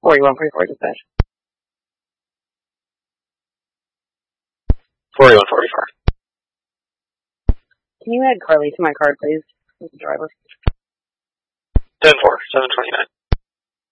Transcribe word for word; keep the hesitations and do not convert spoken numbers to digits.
forty-one forty-four dispatch. forty-one forty-four. Can you add Carly to my card, please? As the driver. ten four, seven twenty-nine.